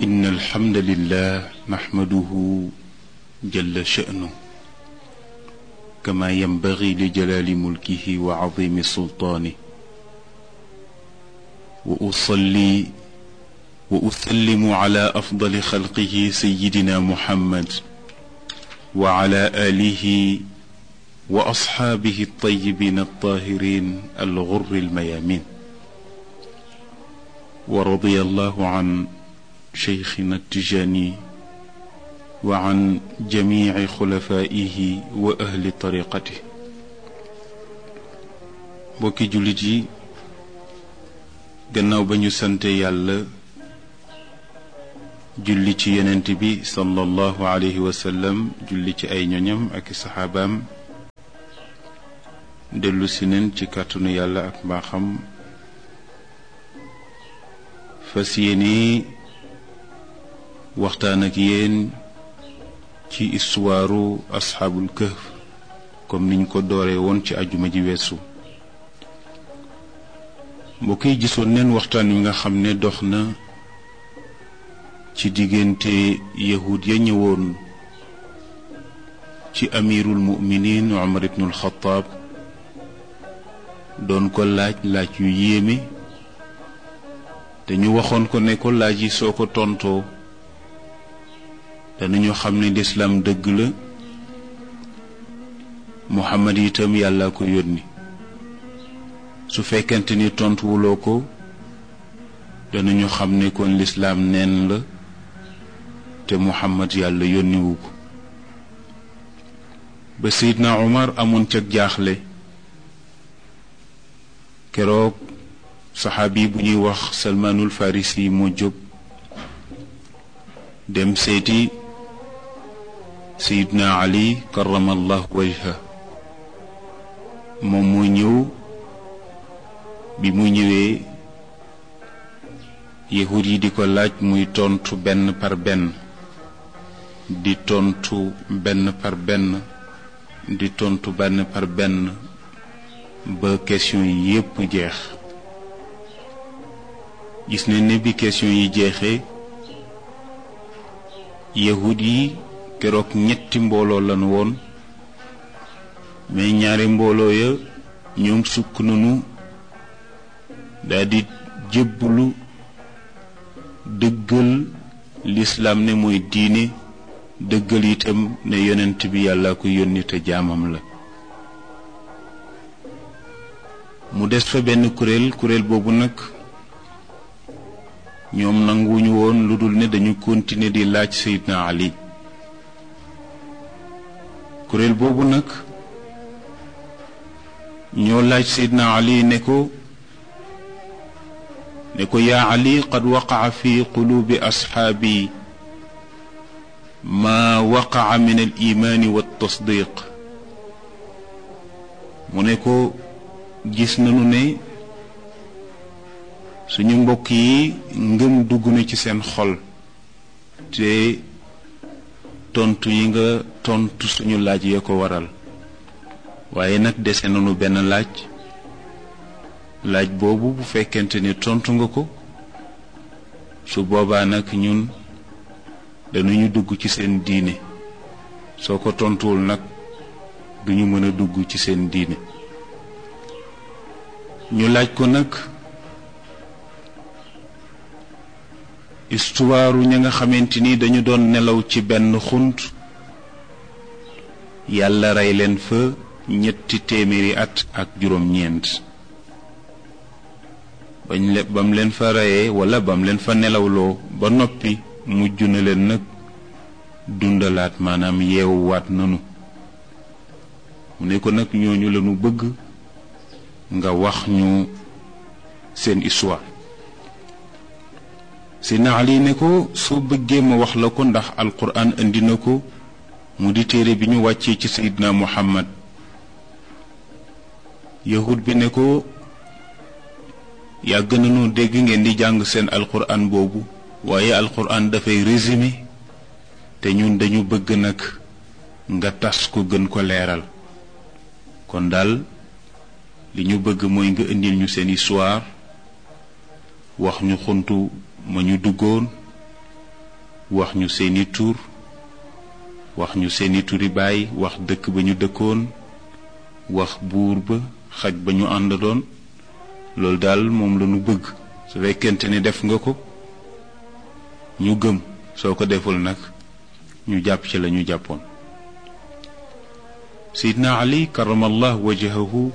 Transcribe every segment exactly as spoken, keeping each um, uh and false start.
إن الحمد لله نحمده جل شأنه كما ينبغي لجلال ملكه وعظيم سلطانه، وأصلي وأسلم على أفضل خلقه سيدنا محمد وعلى آله وأصحابه الطيبين الطاهرين الغر الميامين. ورضي الله عن شيخنا التجاني وعن جميع خلفائه وأهل طريقته. بوكي جوليتي gannaaw ba ñu sante yàlla julli ci yonent bi sallallahu alayhi wa sallam, julli ci ay ñoñam ak saxaabaam, dellu si neen ci kàttanu yàlla ak mbaaxam fas yéene waxtaan ak yéen ci istuwaaru asxaabul kahf comme niñ ko dooree woon ci ajuma ji weesu. mbokk yi gisoon neen waxtaan wi nga xam ne dox na ci diggante yahud ya ñëwoon ci amirul muminin Umar ibnul Xattaab doon ko laaj laaj yu yéeme, te ñu waxoon ko ne ko laaj yi soo ko tontoo danañu xam ne lislaam dëgg la, Muhammad itam yàlla ko yónni. su fekkente ni tontuwuloo ko danañu xam ne kon lislaam neen la te Muhammad yàlla yónniwu ko. ba Seydina Umar amoon ca jaaxle, keroog saxaabi bu ñuy wax Salmaanul Farisi moo jóg dem seeti Seydina Ali karamallahu wajha. moom moo ñëw, bi mu ñëwee yahud yi di ko laaj muy tontu benn par benn di tontu benn par benn di tontu benn par benn ba question yi yépp jeex. gis nañ ne bi question yi jeexee yahud yi keroog ñetti mbooloo lan woon, mais ñaari mbooloo ya ñoom sukk nañu daldi jébbulu dëggal lislaam ne mooy diine, dëggal itam ne yonent bi yàlla ko yónni te jaamam la. mu des fa benn kuréel kuréel boobu nag ñoom nanguwuñu woon lu dul ne dañu continuer di laaj Seydina Ali. kuréel boobu nag ñoo laaj Seydina Ali ne ko ne ko yaa Ali, qad waqaca fi quluubi asxaabi maa waqaca min al imaani wa tasdiq. mu ne ko gis nañu ne suñu mbokk yi ngëm dugg na ci seen xol, te tontu yi nga tontu suñu laaj ya ko waral. waaye nag dese nañu benn laaj. laaj boobu bu fekkente ni tontu nga ko, su boobaa nag ñun dañuy dugg ci seen diine, soo ko tontuwul nag duñu mën a dugg ci seen diine. ñu laaj ko nag histoire ña nga xamante ni dañu doon nelaw ci benn xunt, yàlla rey leen fa ñetti téeméeri at ak juróom-ñeent. bañ le bam leen fa reyee wala bam leen fa nelawloo ba noppi mujj na leen nag dundalaat, maanaam yeewuwaat nanu. mu ne ko nag ñooñu lañu bëgg nga wax ñu seen histoire. Seydina Ali ne ko soo bëggee ma wax la ko, ndax alquran indi na ko mu di téere bi ñu wàccee ci Seydina Muhammad. yahud bi ne ko yàgg nañu dégg ngeen di jàng seen alquran boobu, waaye alquran dafay résumé, te ñun dañu bëgg nag nga tas ko gën ko leeral. kon daal li ñu bëgg mooy nga indil ñu seen histoire, wax ñu xuntu ma ñu duggoon wax ñu seeni tur wax ñu seeni turi baay wax dëkk ba ñu dëkkoon wax buur ba xaj ba ñu àndoon loolu daal moom la ñu bëgg su fekkente ni def nga ko ñu gëm soo ko deful nag ñu jàpp ci la ñu jàppoon Seydina Ali karamallahu wajhahu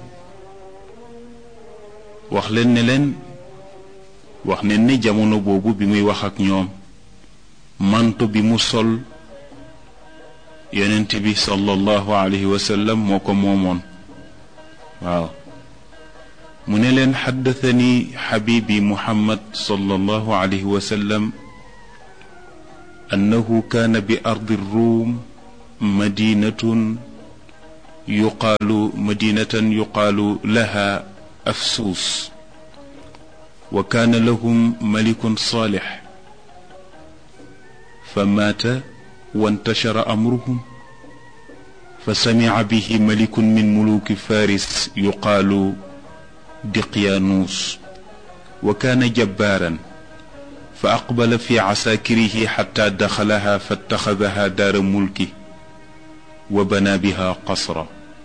wax leen ne leen wax ne ne jamono boobu bi muy wax ak ñoom manto bi mu sol yonent bi sallallahu alayhi wa sallam moo ko moomoon waaw mu ne leen xaddathani xabibi muhammad sallallahu alayhi wa sallam annahu kaana bi ardi ruum madinatun yuqaalu madinatan yuqaalu laha afsuus wa kaana lahum malikun saalix fa maata wantashara amruhum fa samica bihi malikun min muluki faris yuqaalu diqyaanuus wa kaana jabbaaran fa aqbala fi casaakirihi xatta daxalaha fattaxadaha daara mulki wa bana biha qasra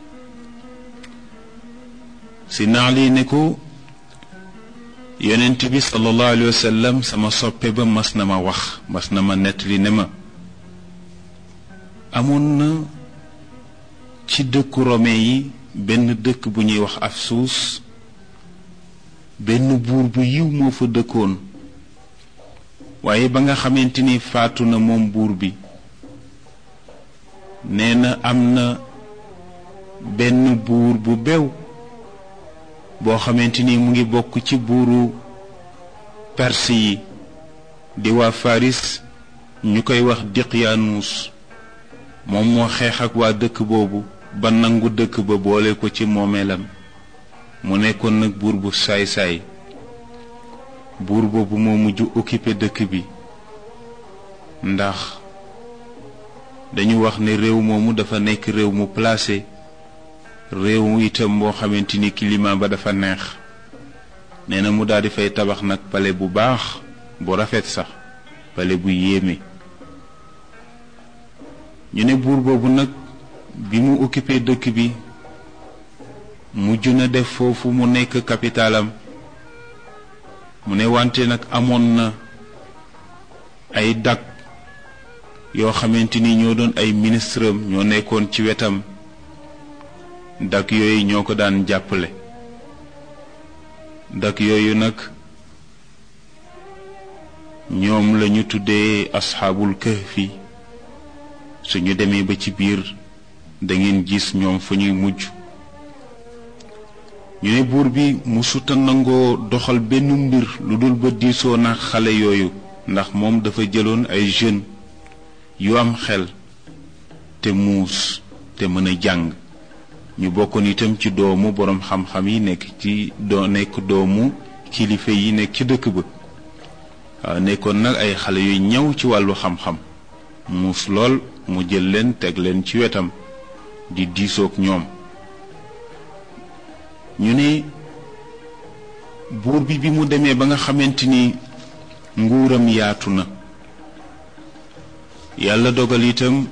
si naali ne ko yonent bi sallallahu alayhi wa sallam sama soppe ba mas na ma wax mas na ma nettali ne ma amoon na ci dëkku rome yi benn dëkk bu ñuy wax Afsuus benn buur bu yiw moo fa dëkkoon waaye ba nga xamante ni faatu na moom buur bi nee na am na benn buur bu bew boo xamante ni mu ngi bokk ci buuru perse yi di waa Faris ñu koy wax Diqyaanuus moom moo xeex ak waa dëkk boobu ba nangu dëkk ba boole ko ci moomeelam mu nekkoon nag buur bu saay-saay buur boobu moo mujj occupé dëkk bi ndax dañu wax ne réew moomu dafa nekk réew mu placé réew itam boo xamante ni climat ba dafa neex nee na mu daal di fay tabax nag palais bu baax bu rafet sax palais bu yéeme ñu ne buur boobu nag bi mu occupé dëkk bi mujj na def foofu mu nekk capitalam mu ne wante nag amoon na ay dak yoo xamante ni ñoo doon ay ministre am ñoo nekkoon ci wetam dak yooyu ñoo ko daan jàppale dak yooyu nag ñoom lañu tuddee asxaabul kahfi suñu demee ba ci biir da ngeen gis ñoom fa ñuy mujj ñu ne buur bi musuta nangoo doxal benn mbir lu dul ba diisoo na xale yooyu ndax moom dafa jëloon ay jeunes yu am xel te muus te mën a jàng ñu bokkoon itam ci doomu boroom xam-xam yi nekk ci doo nekk doomu kilifa yi nekk ci dëkk ba waaw nekkoon nag ay xale yu ñëw ci wàllu xam-xam muus lool mu jël leen teg leen ci wetam di diisoog ñoom ñu ne buur bi bi mu demee ba nga xamante ni nguuram yaatu na yàlla dogal itam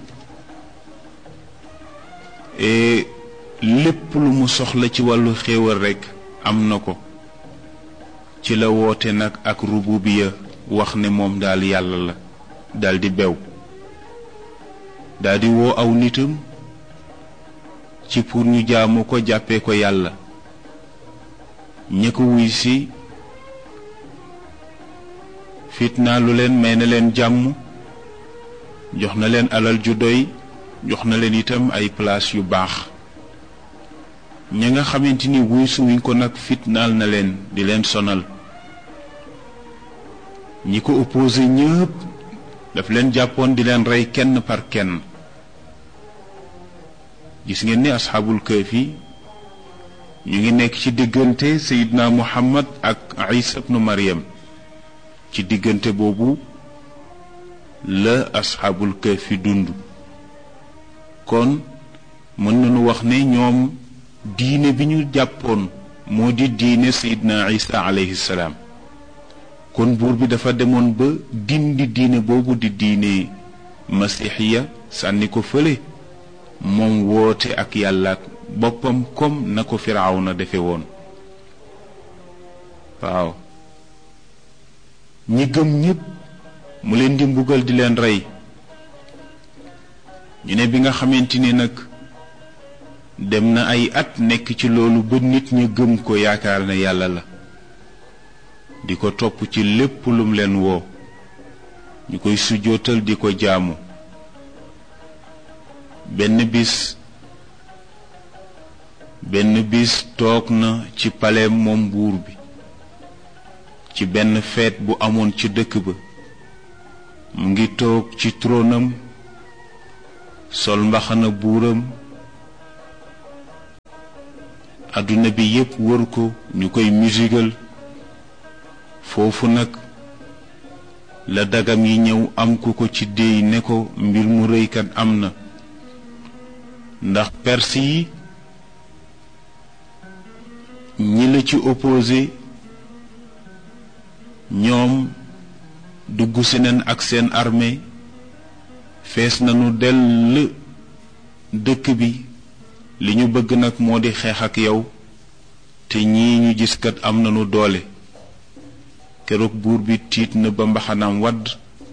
lépp lu mu soxla ci wàllu xéewal rekk am na ko ci la woote nag ak rububiya wax ne moom daal yàlla la daldi bew daldi woo aw nitam ci pour ñu jaamu ko jàppee ko yàlla ña ko wuy si fitna lu leen may na leen jàmm jox na leen alal ju doy jox na leen itam ay place yu baax ña nga xamante ni wuy suwuñ ko nag fitnaal na leen di leen sonal ñi ko opposé ñëpp daf leen jàppoon di leen rey kenn par kenn gis ngeen ni asxaabul kahfi ñu ngi nekk ci diggante Seydina Muhammad ak Isa ibnu Maryam ci diggante boobu la asxaabul kahfi dund kon mën nañu wax ne ñoom diine bi ñu jàppoon moo di diine Seydina Isa alayhi salaam kon buur bi dafa demoon ba dindi diine boobu di diine masixiya sànni ko fële moom woote ak yàlla ak boppam comme na ko Firawna defe woon waaw ñi gëm ñépp mu leen di mbugal di leen rey ñu ne bi nga xamante ni nag dem na ay at nekk ci loolu ba nit ñi gëm ko yaakaar ne yàlla la di ko topp ci lépp lum leen woo ñu koy sujjootal di ko jaamu benn bis benn bis toog na ci paleem moom buur bi ci benn feet bu amoon ci dëkk ba mu ngi toog ci tronam sol mbaxana buuram adduna bi yépp wër ko ñu koy musigal foofu nag la dagam yi ñëw am ku ko ci déy ne ko mbir mu rëykat am na ndax perse yi ñi la ci opposé ñoom dugg si nañ ak seen armée fees nañu dell dëkk bi li ñu bëgg nag moo di xeex ak yow te ñii ñu gis kat am nañu doole keroog buur bi tiit na ba mbaxanaam wadd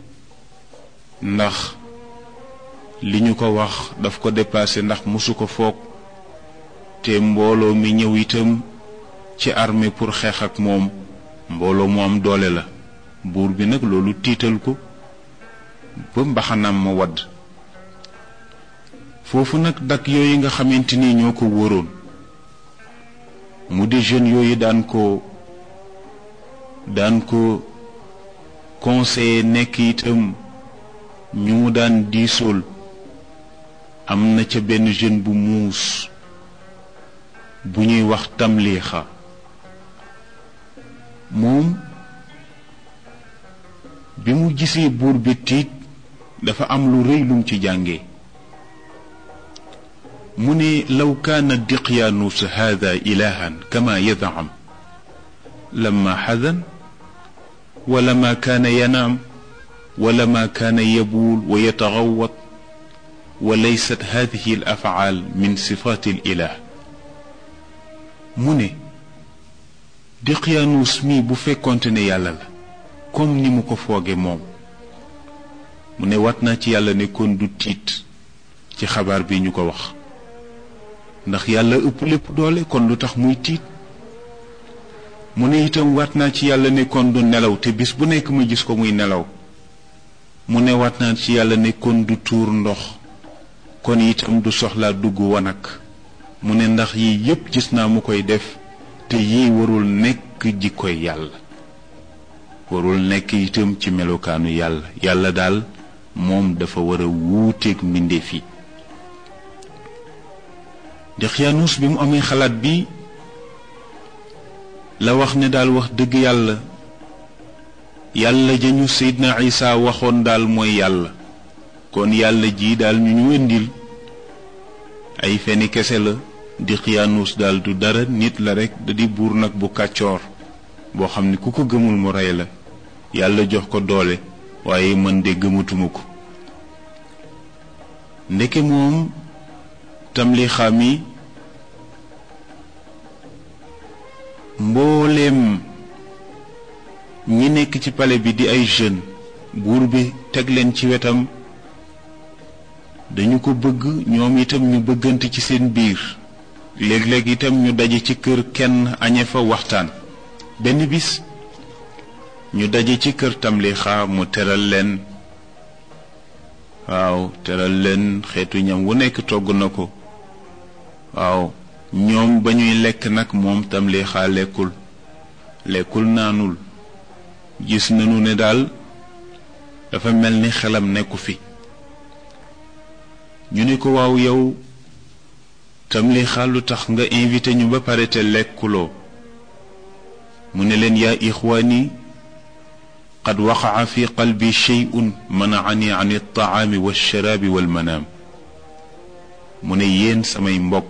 ndax li ñu ko wax daf ko dépassé ndax musu ko foog te mbooloo mi ñëw itam ci armée pour xeex ak moom mbooloo mu am doole la buur bi nag loolu tiital ko ba mbaxanaam ma wadd foofu nag dak yooyu nga xamante ni ñoo ko wóoroon mu di jeunes yooyu daan ko daan ko conseiller nekk itam ñu mu daan diisool am na ca benn jeune bu muus bu ñuy wax Tamlixa moom bi mu gisee buur bi tiit dafa am lu rëy lum ci jànge mu ne law kaana Diqyaanus haada ilahan kama yad'am lamma xadan wala ma kaana yanaam wala ma kaana yabuul wa yataxawat wa laysat hadihi al afcaal min sifaati al ilah mu ne Diqyaanus mi bu fekkonte ne yàlla la comme ni mu ko fooge moom mu ne wat naa ci yàlla ne kon du tiit ci xabaar bi ñu ko wax ndax yàlla ëpp lépp doole kon lu tax muy tiit mu ne itam waat naa ci yàlla ne kon du nelaw te bis bu nekk ma gis ko muy nelaw mu ne waat naa ci yàlla ne kon du tuur ndox kon itam du soxlaa dugg wanag mu ne ndax yii yépp gis naa mu koy def te yii warul nekk jikkoy yàlla warul nekk itam ci melokaanu yàlla yàlla daal moom dafa war a wuuteeg mbindeef yi Diqyaanus bi mu amee xalaat bi la wax ne daal wax dëgg yàlla yàlla ja ñu Seydina Isa waxoon daal mooy yàlla kon yàlla ji daal ñu ñu indil ay feni kese la Diqyaanus daal du dara nit la rekk da di buur nag bu kàccoor boo xam ne ku ko gëmul mu rey la yàlla jox ko doole waaye mën de gëmatuma ko ndeke moom Tamlixa mi mbooleem ñi nekk ci palais bi di ay jeunes buur bi teg leen ci wetam dañu ko bëgg ñoom itam ñu bëggante ci seen biir léeg-léeg itam ñu daje ci kër kenn añe fa waxtaan benn bis ñu daje ci kër Tamlixa mu teral leen waaw teral leen xeetu ñam wu nekk togg na ko waaw ñoom ba ñuy lekk nag moom Tamlixa lekkul lekkul naanul gis nañu ne daal dafa mel ni xelam nekku fi ñu ne ko waaw yow Tamlixa lu tax nga invité ñu ba pare te lekkuloo mu ne leen yaa ixwaani qad waqaca fi qalbi shay'un manacani an altacaami walsharaabi walmanaam mu ne yéen samay mbokk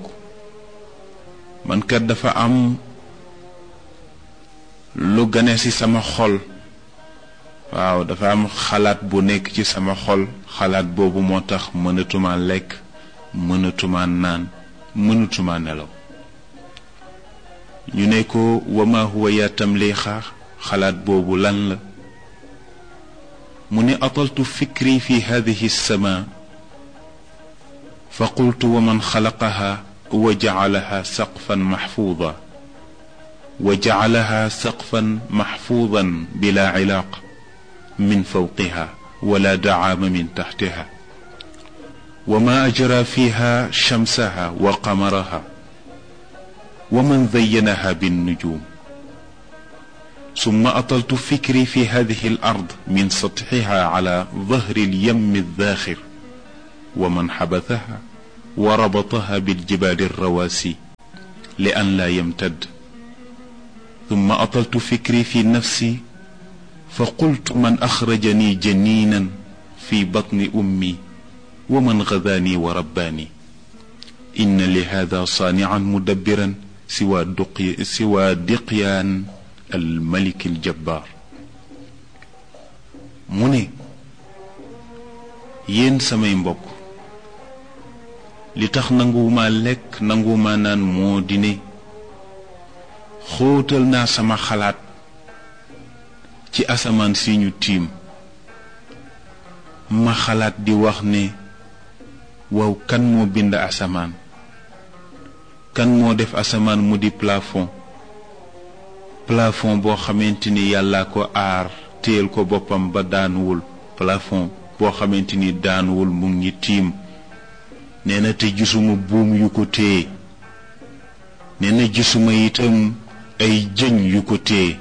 man kat dafa am lu gane ci sama xol waaw dafa am xalaat bu nekk ci sama xol xalaat boobu moo tax mënatuma lekk mënatuma naan mënatuma nelaw ñu ne ko wama huwa ya tamlixa xalaat boobu lan la mu ne ataltu fikri fi hadihi as-sama fa qultu wa man xalaqaha wa jacalaha saqfan maxfuuda wa jacalaha saqfan maxfuudan bila cilaaq min fawqiha wala dacaama min taxtiha wa ma ajra fiha shamsaha wa qamaraha wa man zayyanaha binnujum ثم أطلت فكري في هذه الأرض من سطحها على ظهر اليم الذاخر ومن حبثها وربطها بالجبال الرواسي لأن لا يمتد ثم أطلت فكري في نفسي فقلت من أخرجني جنينا في بطن أمي ومن غذاني ورباني إن لهذا صانعا مدبرا سوى دقي سوى دقيان الملك الجبار mu ne yéen samay mbokk li tax nanguwuma lekk nanguwuma naan moo di ne xóotal naa sama xalaat ci asamaan si ñu tiim ma xalaat di wax ne waaw kan moo bind asamaan kan moo def asamaan mu di plafond plafond boo xamante ni yàlla ko aar téel ko boppam ba daanuwul plafond boo xamante ni daanuwul mu ngi tiim nee na te gisuma buum yu ko téye nee na gisuma itam ay jëñ yu ko téye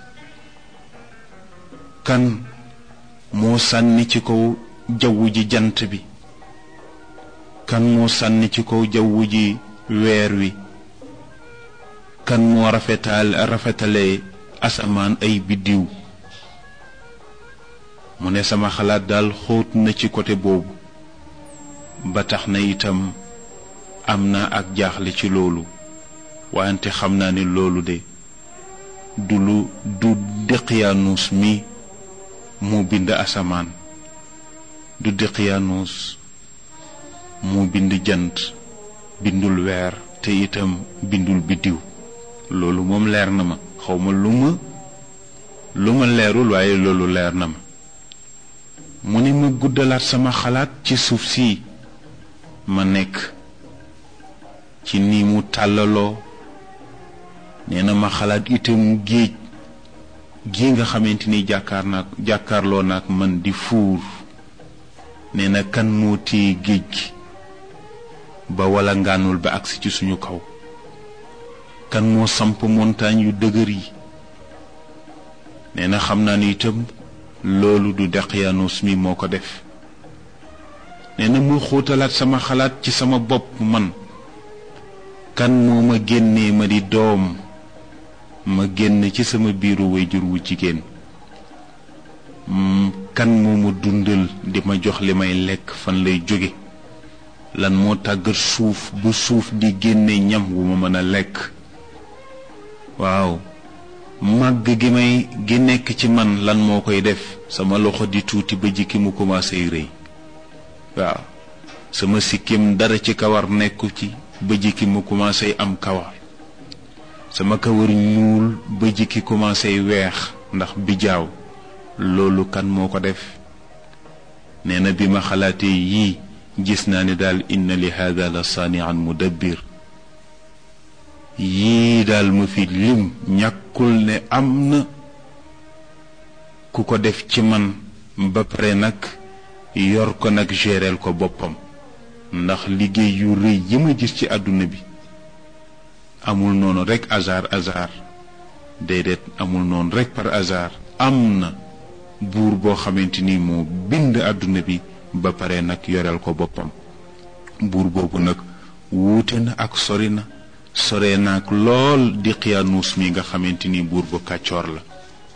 kan moo sànni ci kaw jaww ji jant bi kan moo sànni ci kaw jaww ji weer wi kan moo rafetal rafetale asamaan ay biddiw mu ne sama xalaat daal xóot na ci côté boobu ba tax na itam am na ak jaaxle ci loolu wante xam naa ne loolu de du lu du Daqyaanus mi moo bind asamaan du Daqyaanus moo bind jant bindul weer te itam bindul biddiw loolu moom leer na ma xawma lu ma lu ma leerul waaye loolu leer na ma mu ne ma guddalaat sama xalaat ci suuf si ma nekk ci ni mu tàllaloo nee na ma xalaat itam géej gi nga xamante ni jàkkaar naak jàkkaarloo naak man di fuur nee na kan moo téye géej gi ba wala ngaanul ba agsi ci suñu kaw kan moo samp montagne yu dëgër yi nee na xam naa ni itam loolu du Daqyaanus mi moo ko def nee na mu xóotalaat sama xalaat ci sama bopp man kan moo ma génnee ma di doom ma génn ci sama biiru wayjur wu jigéen kan moo ma dundal di ma jox li may lekk fan lay jóge lan moo tàggat suuf bu suuf di génne ñam wu ma mën a lekk waaw màgg gi may gi nekk ci man lan moo koy def sama loxo di tuuti ba jikki mu commencé rëy waaw sama sikkim dara ci kawar nekku ci ba jikki mu commencé am kawar sama kawar ñuul ba jikki commencé weex ndax bijaaw loolu kan moo ko def nee na bi ma xalaatee yii gis naa ne daal inna li hada la saani'an mudabbir yii daal ma fi lim ñàkkul ne am na ku ko def ci man ba pare nag yor ko nag géreel ko boppam ndax liggéey yu rëy yi ma gis ci àdduna bi amul noonu rekk hasard hasard déedéet amul noonu rekk par hasard am na buur boo xamante ni moo bind àdduna bi ba pare nag yoreel ko boppam buur boobu nag wuute na ak sori na sore naak lool Daqyaanus mi nga xamante ni buur bu kàccoor la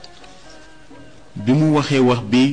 bi mu waxee wax bi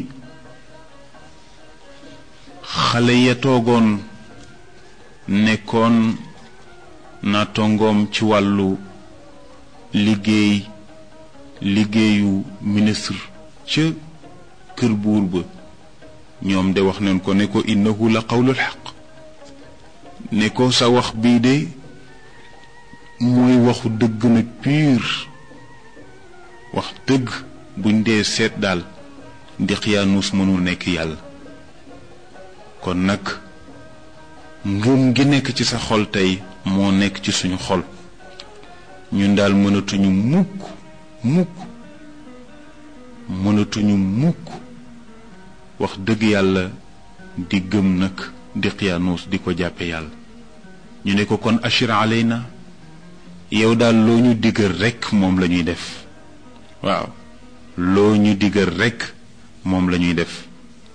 xale ya toogoon nekkoon na tongoom ci wàllu liggéey liggéeyu ministre ca kër buur ba ñoom de wax nañ ko ne ko innahu la qawlul xaq ne ko sa wax bii de mooy waxu dëgg nag pur wax dëgg buñ dee seet daal Daqyaanus mënul nekk yàlla kon nag ngëm gi nekk ci sa xol tey moo nekk ci suñu xol ñun daal mënatuñu mukk mukk mënatuñu mukk wax dëgg yàlla di gëm nag Daqyaanus di ko jàppe yàlla ñu ne ko kon ashir alayna yow daal loo ñu digal rekk moom la ñuy def waaw loo ñu digal rekk moom la ñuy def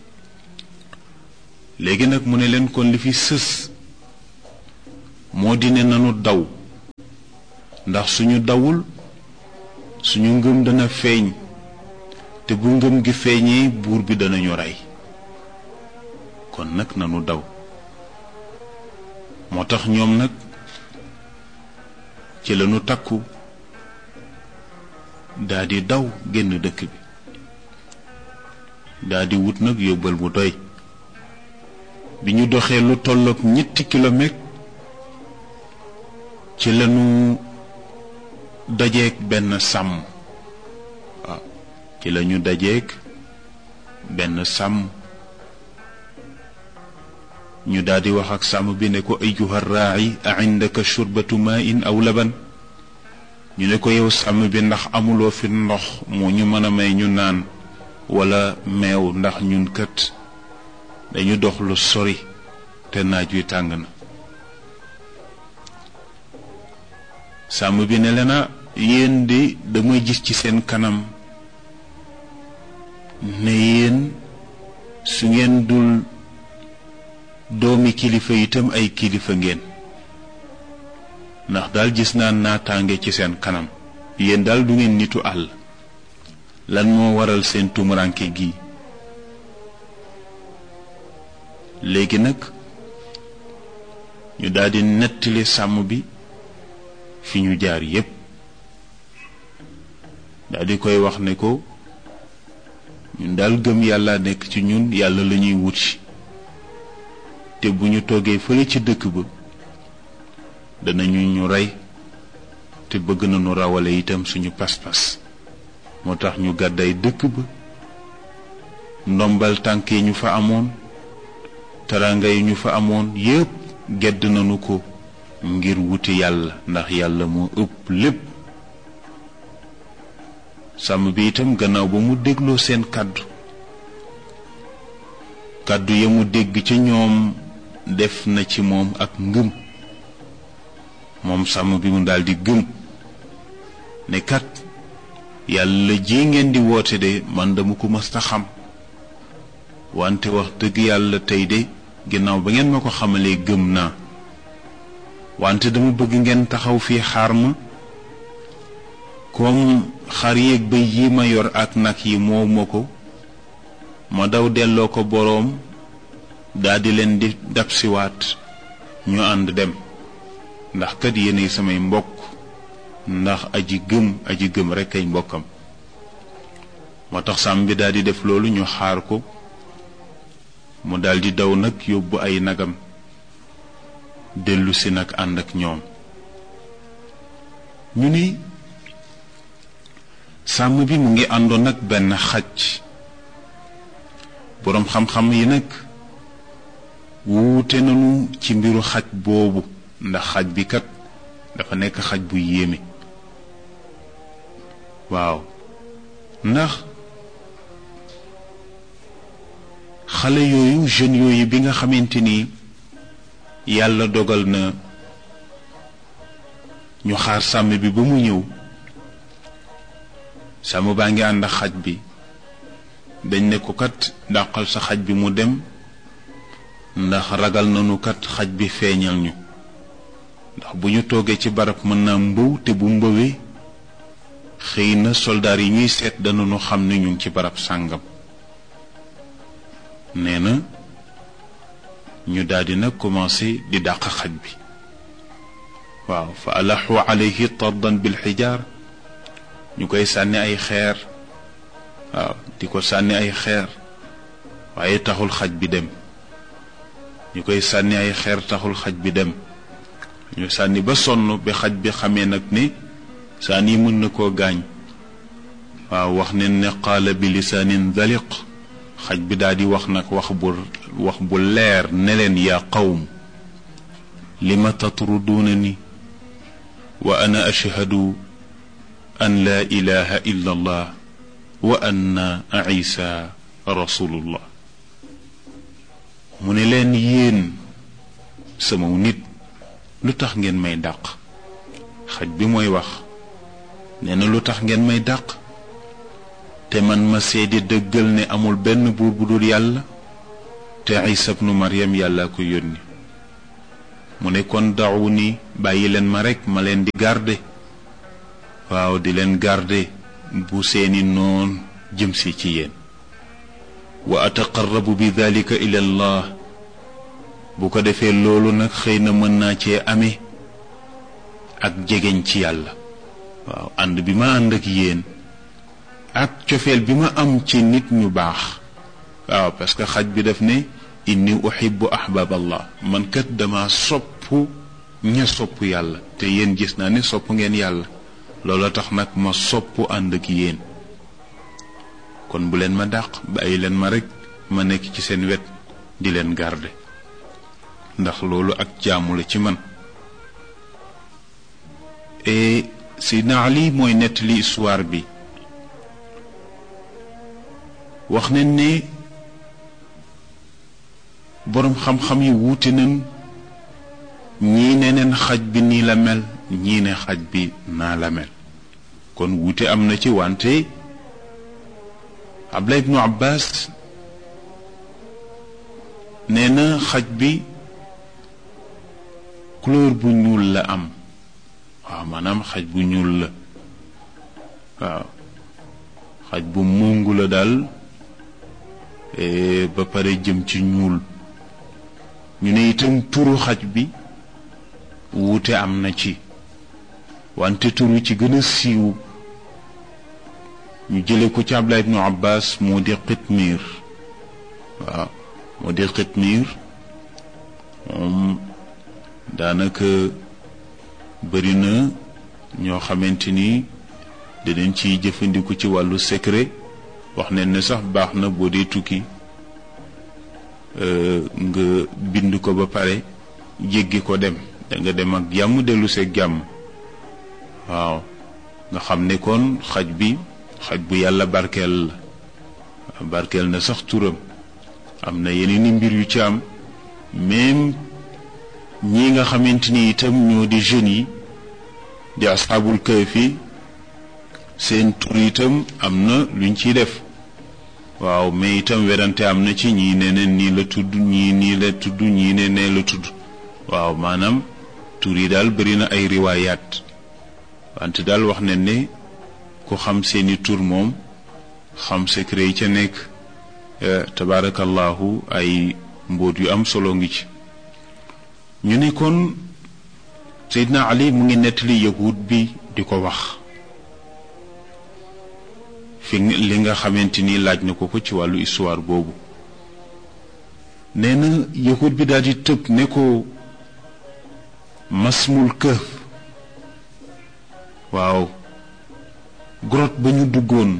léegi nag mu ne leen kon li fi sës moo di ne nanu daw ndax suñu dawul suñu ngëm dana feeñ te bu ngëm gi feeñee buur bi danañu rey kon nag nanu daw moo tax ñoom nag ci lañu takku daldi daw génn dëkk bi daldi wut nag yóbbal bu doy bi ñu doxee lu tolloog ñetti kilomètre ci lañu dajeek benn sàmm waaw ci lañu dajeek benn sàmm ñu daldi wax ak sàmm bi ne ko ayyuha raa'i a indaka shurbatu maa'in aw laban ñu ne ko yow sàmm bi ndax amuloo fi ndox moo ñu mën a may ñu naan walla meew ndax ñun kat dañu dox lu sori te naaj wi tàng na sàmm bi ne leena yéen di dama gis ci seen kanam ne yéen su ngeen dul doomi kilifa itam ay kilifa ngeen ndax daal gis naa naataange ci seen kanam yéen daal du ngeen nitu àll lan moo waral seen tumuranke gi léegi nag ñu daldi nettali sàmm bi fi ñu jaar yépp daldi koy wax ne ko ñun daal gëm yàlla nekk ci ñun yàlla lañuy wuti te bu ñu toogee fële ci dëkk ba danañu ñu rey te bëgg nañu rawale itam suñu pas-pas moo tax ñu gàdday dëkk ba ndombal tànk yi ñu fa amoon taranga yi ñu fa amoon yépp gedd nañu ko ngir wuti yàlla ndax yàlla moo ëpp lépp sàmm bi itam gannaaw ba mu dégloo seen kàddu kàddu ya mu dégg ca ñoom def na ci moom ak ngëm moom sàmm bi mu daldi gëm ne kat yàlla ji ngeen di woote de man dama ko mës a xam wante wax dëgg yàlla tey de ginnaaw ba ngeen ma ko xamalee gëm naa wante dama bëgg ngeen taxaw fii xaar ma comme xar yeeg bëy yi ma yor ak nag yi moo ma ko ma daw delloo ko boroom daldi leen di dabsiwaat ñu ànd dem ndax kat yéenay samay mbokk ndax aji gëm aji gëm rekk ay mbokkam moo tax sàmm bi daldi def loolu ñu xaar ko mu daldi daw nag yóbbu ay nagam dellu si nag ànd ak ñoom ñu ni sàmm bi mu ngi àndoon nag benn xaj boroom xam-xam yi nag wuute nañu ci mbiru xaj boobu ndax xaj bi kat dafa nekk xaj bu yéeme waaw ndax xale yooyu jeunes yooyu bi nga xamante ni yàlla dogal na ñu xaar sàmm bi ba mu ñëw sàmm baa ngi ànd ak xaj bi dañ ne ko kat dàqal sa xaj bi mu dem ndax ragal nañu kat xaj bi feeñal ñu ndax bu ñu toogee ci barab mën naa mbëw te bu mbëwee xëy na soldaar yi ñuy seet danañu xam ne ñu ngi ci barab sàngam nee na ñu daldi nag commencé di dàq xaj bi waaw fa alaxu alayhi tardan bil xijaar ñu koy sànni ay xeer waaw di ko sànni ay xeer waaye taxul xaj bi dem ñu koy sànni ay xeer taxul xaj bi dem ñu sànni ba sonn ba xaj bi xamee nag ni sànni mën na koo gaañ waaw wax ne ne qaala bi lisaanin daliq xaj bi daal di wax nag wax bu wax bu leer ne leen yaa qawm lima tatrudunani wa ana ashhadu an la ilaha illa allah wa anna isa rasulullah mu ne leen yéen sama nit lu tax ngeen may dàq xaj bi mooy wax nee na lu tax ngeen may dàq te man ma seede dëggal ne amul benn buur bu dul yàlla te isa ibnu maryam yàlla ko yónni mu ne kon dawu ni bàyyi leen ma rekk ma leen di garde waaw di leen garde bu seeni noon jëm si ci yéen wa ataqarrabu bi dalika ila allah bu ko defee loolu nag xëy na mën naa cee amee ak jegeñ ci yàlla waaw ànd bi ma ànd ak yéen ak cofeel bi ma am ci nit ñu baax waaw parce que xaj bi daf ne inni uhibbu ahbab allah man kat dama sopp ña sopp yàlla te yéen gis naa ne sopp ngeen yàlla loolu tax nag ma sopp ànd ak yéen kon bu leen ma dàq bàyyi leen ma rekk ma nekk ci seen wet di leen garde ndax loolu ak jaamu la ci man et Seydina Ali mooy nettali histoire bi wax nañ ne boroom xam-xam yi wuute nañ ñii ne neen xaj bi nii la mel ñii ne xaj bi naa la mel kon wuute am na ci wante Abdullah ibnu Abbas nee na xaj bi couleur bu ñuul la am waaw maanaam xaj bu ñuul la waaw xaj bu mungu la daal ba pare jëm ci ñuul ñu ne itam turu xaj bi wuute am na ci wante turu ci gën a siiw ñu jële ko ci Abdullah ibnu Abbas moo di Qitmir waaw moo di Qitmir moom daanaka bëri na ñoo xamante ni danañ ciy jëfandiku ci wàllu secret wax ne ne sax baax na boo dee tukki nga bind ko ba pare jéggi ko dem da nga dem ak jàmm dellu seeg jàmm waaw nga xam ne kon xaj bi xaj bu yàlla barkeel la barkeel na sax turam am na yeneen i mbir yu ci am même ñi nga xamante ni itam ñoo di jeunes yi di asxaabul kahfi seen tur itam am na luñ ciy def waaw mais itam werante am na ci ñii ne ne nii la tudd ñii nii la tudd ñii ne nee la tudd waaw maanaam tur yi daal bëri na ay riwaayaat wante daal wax ne ne ku xam seeni tur moom xam secret yi ca nekk tabaarakallahu ay mbóot yu am solo ngi ci ñu ne kon Seydina Ali mu ngi nettali yahud bi di ko wax fi li nga xamante ni laaj na ko ko ci wàllu histoire boobu nee na yahud bi daal di tëb ne ko masmul këf waaw grotte ba ñu duggoon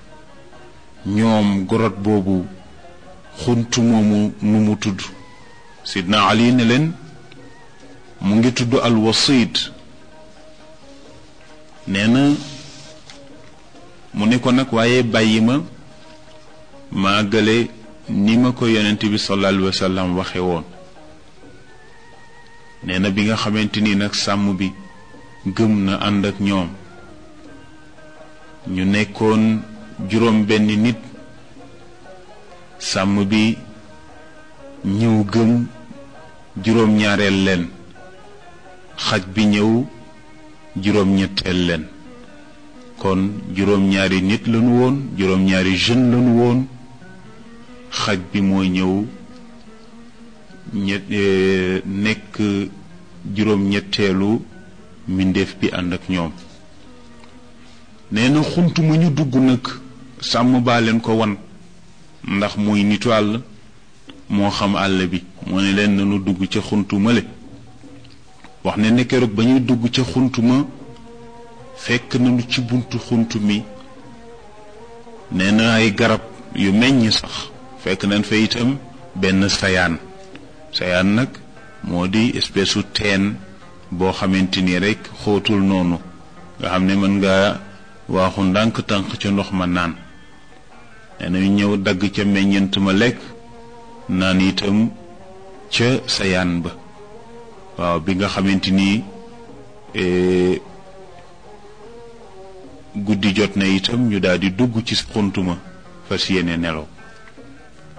ñoom grotte boobu xuntu moomu nu mu tudd Seydina Ali ne leen mu ngi tudd al wasit nee na mu ne ko nag waaye bàyyi ma maa gële ni ma ko yonent bi sallallahu alayhi wa sallam waxe woon nee na bi nga xamante ni nag sàmm bi gëm na ànd ak ñoom ñu nekkoon juróom benn nit sàmm bi ñëw gëm juróom ñaareel leen xaj bi ñëw juróom ñetteel leen kon juróom ñaari nit lañu woon juróom ñaari jeune lañu woon xaj bi mooy ñëw ñett nekk juróom ñetteelu mbindeef bi ànd ak ñoom nee na xunt ma ñu dugg nag sàmm baa leen ko wan ndax muy nitu àll moo xam àll bi moo ne leen nanu dugg ca xuntu male wax ne ne keroog ba ñuy dugg ca xuntu ma fekk nañu ci buntu xuntu mi nee na ay garab yu meññ sax fekk nañ fa itam benn sayaan sayaan nag moo di espèce su teen boo xamante ni rek xóotul noonu nga xam ne mën nga waaxu ndànk tànk ca ndox ma naan nee na ñëw dagg ca meññent ma lekk naan itam ca sayaan ba waaw bi nga xamante ni guddi jot na itam ñu daal di dugg ci xuntuma fas yéene nelaw